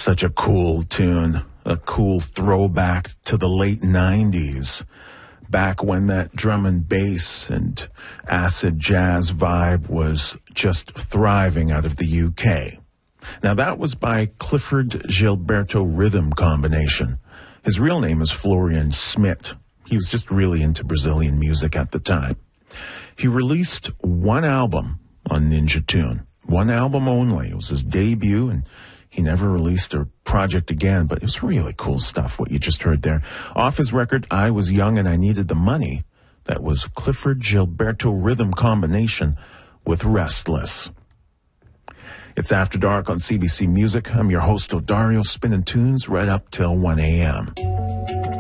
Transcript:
Such a cool tune, a cool throwback to the late 90s, back when that drum and bass and acid jazz vibe was just thriving out of the UK. Now that was by Clifford Gilberto Rhythm Combination. His real name is Florian Smit. He was just really into Brazilian music at the time. He released one album on Ninja Tune, one album only. It was his debut, and he never released a project again, but it was really cool stuff, what you just heard there. Off his record, I Was Young and I Needed the Money, that was Clifford Gilberto Rhythm Combination with Restless. It's After Dark on CBC Music. I'm your host, Odario, spinning tunes right up till 1 a.m.